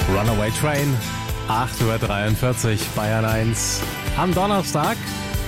Runaway Train, 8:43 Uhr, Bayern 1 am Donnerstag.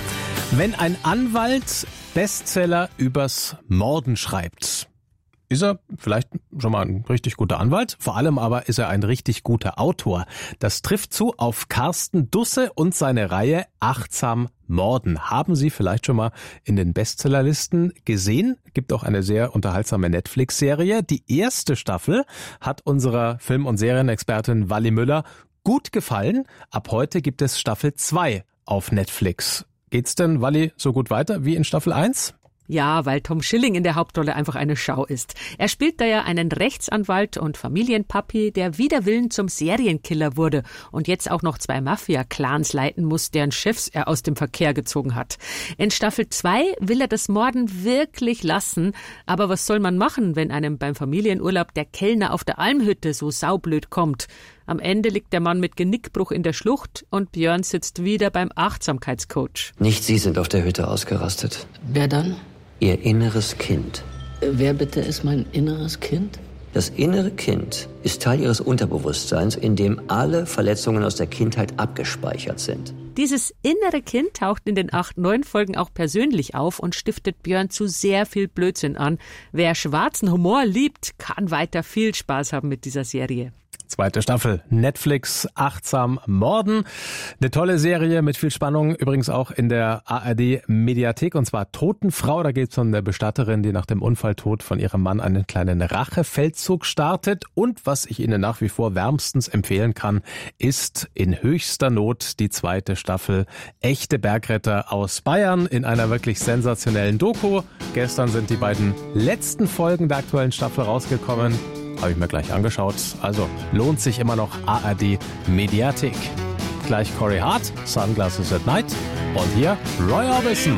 Wenn ein Anwalt Bestseller übers Morden schreibt, ist er vielleicht schon mal ein richtig guter Anwalt, vor allem aber ist er ein richtig guter Autor. Das trifft zu auf Carsten Dusse und seine Reihe Achtsam Morden. Haben Sie vielleicht schon mal in den Bestsellerlisten gesehen? Gibt auch eine sehr unterhaltsame Netflix-Serie. Die erste Staffel hat unserer Film- und Serienexpertin Wally Müller gut gefallen. Ab heute gibt es Staffel 2 auf Netflix. Geht's denn, Wally, so gut weiter wie in Staffel 1? Ja, weil Tom Schilling in der Hauptrolle einfach eine Schau ist. Er spielt da ja einen Rechtsanwalt und Familienpapi, der wider Willen zum Serienkiller wurde und jetzt auch noch 2 Mafia-Clans leiten muss, deren Chefs er aus dem Verkehr gezogen hat. In Staffel 2 will er das Morden wirklich lassen, aber was soll man machen, wenn einem beim Familienurlaub der Kellner auf der Almhütte so saublöd kommt? Am Ende liegt der Mann mit Genickbruch in der Schlucht und Björn sitzt wieder beim Achtsamkeitscoach. Nicht Sie sind auf der Hütte ausgerastet. Wer dann? Ihr inneres Kind. Wer bitte ist mein inneres Kind? Das innere Kind ist Teil Ihres Unterbewusstseins, in dem alle Verletzungen aus der Kindheit abgespeichert sind. Dieses innere Kind taucht in den 8 neuen Folgen auch persönlich auf und stiftet Björn zu sehr viel Blödsinn an. Wer schwarzen Humor liebt, kann weiter viel Spaß haben mit dieser Serie. Zweite Staffel, Netflix, Achtsam Morden. Eine tolle Serie mit viel Spannung, übrigens auch in der ARD-Mediathek, und zwar Totenfrau. Da geht es um eine Bestatterin, die nach dem Unfalltod von ihrem Mann einen kleinen Rachefeldzug startet. Und was ich Ihnen nach wie vor wärmstens empfehlen kann, ist In höchster Not die zweite Staffel Echte Bergretter aus Bayern in einer wirklich sensationellen Doku. Gestern sind die beiden letzten Folgen der aktuellen Staffel rausgekommen. Habe ich mir gleich angeschaut. Also lohnt sich immer noch ARD Mediathek. Gleich Corey Hart, Sunglasses at Night. Und hier Roy Orbison.